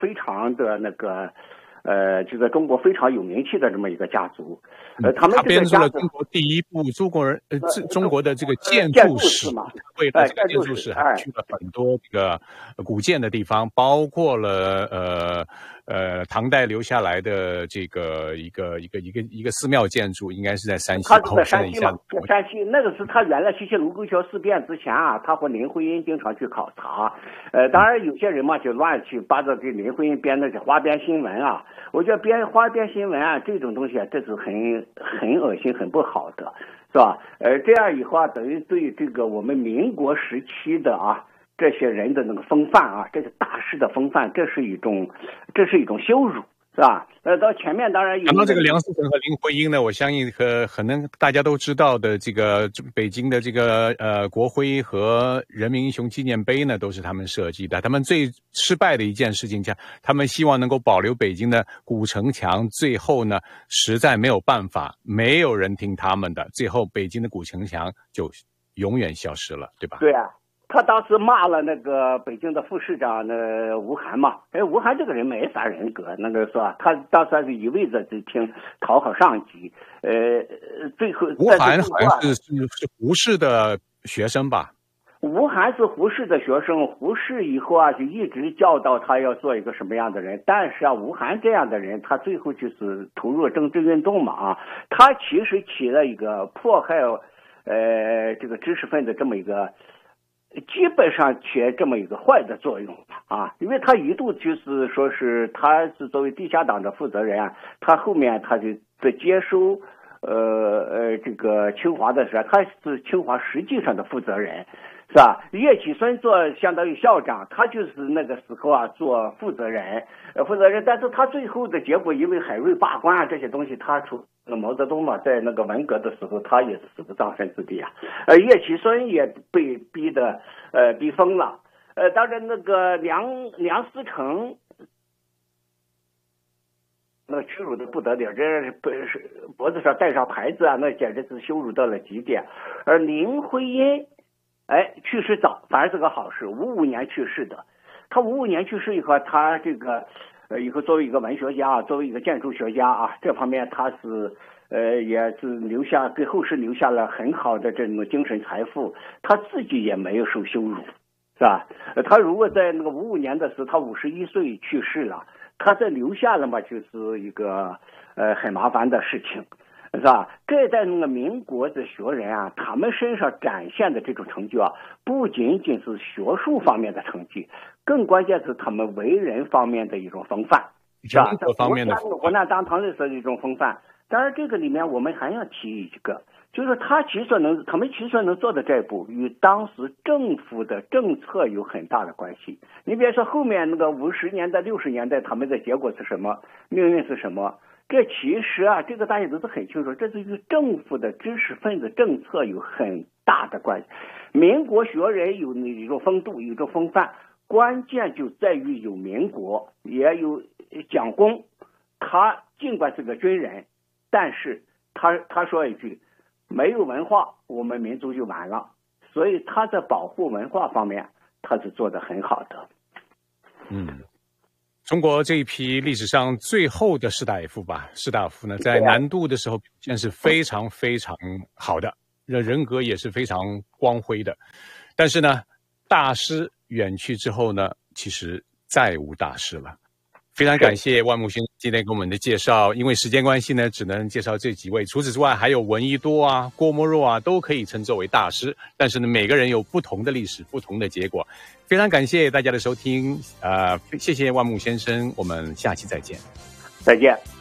非常的那个就在中国非常有名气的这么一个家族。他编出了中国第一部中国的这个建筑史嘛，为了这个建筑史还去了很多这个古建的地方，包括了唐代留下来的这个一个寺庙建筑，应该是在山西。 他是在山西嘛？山西那个是他原来西溪卢沟桥事变之前啊，他和林徽因经常去考察。当然有些人嘛就乱去把这给林徽因编那些花边新闻啊。我觉得编花边新闻啊这种东西啊，这是很恶心、很不好的，是吧？这样以后啊，等于对这个我们民国时期的啊这些人的那个风范啊，这个大师的风范，这是一种羞辱，是吧？到前面当然有。 谈到这个梁思成和林徽因呢，我相信可能大家都知道的，这个北京的这个国徽和人民英雄纪念碑呢，都是他们设计的。他们最失败的一件事情，他们希望能够保留北京的古城墙，最后呢，实在没有办法，没有人听他们的，最后北京的古城墙就永远消失了，对吧？ 对啊。他当时骂了那个北京的副市长吴晗嘛，吴晗这个人没啥人格，那个是吧？他当时还是一味的就听讨好上级，最后吴晗好像是胡适的学生吧？ 吴晗是胡适的学生，胡适以后啊就一直教导他要做一个什么样的人，但是啊，吴晗这样的人，他最后就是投入政治运动嘛啊，他其实起了一个迫害这个知识分子这么一个。基本上起这么一个坏的作用啊，因为他一度就是说是他是作为地下党的负责人啊，他后面他就在接收这个清华的时候，他是清华实际上的负责人，是吧？叶企孙做相当于校长，他就是那个时候啊做负责人，但是他最后的结果，因为海瑞罢官啊这些东西，他除了毛泽东嘛，在那个文革的时候，他也是死得葬身之地啊。叶企孙也被逼疯了。当然那个梁思成。那屈辱的不得了，这脖子上戴上牌子啊，那简直是羞辱到了极点。而林徽因，去世早，反而是个好事。55年去世的，他55年去世以后，他这个以后作为一个文学家，作为一个建筑学家啊，这方面他是也是给后世留下了很好的这种精神财富，他自己也没有受羞辱，是吧？他如果在那个55年的时候，他51岁去世了。他这留下了嘛，就是一个很麻烦的事情，是吧？这在那个民国的学人啊，他们身上展现的这种成就啊，不仅仅是学术方面的成绩，更关键是他们为人方面的一种风范，是吧？在国难当头的时候一种风范。当然，这个里面我们还要提一个，就是他们其实能做的这一步，与当时政府的政策有很大的关系。你别说后面那个50年代、60年代，他们的结果是什么，命运是什么？这其实啊，这个大家都是很清楚，这是与政府的知识分子政策有很大的关系。民国学人有一种风度，有一种风范，关键就在于有民国，也有蒋公。他尽管是个军人，但是他说一句，没有文化，我们民族就完了。所以他在保护文化方面，他是做得很好的。 中国这一批历史上最后的士大夫呢，在南渡的时候表现是非常非常好的，人格也是非常光辉的。但是呢，大师远去之后呢，其实再无大师了。非常感谢万木先生今天给我们的介绍，因为时间关系呢，只能介绍这几位。除此之外，还有闻一多啊、郭沫若啊，都可以称作为大师。但是呢，每个人有不同的历史、不同的结果。非常感谢大家的收听，谢谢万木先生，我们下期再见。 再见。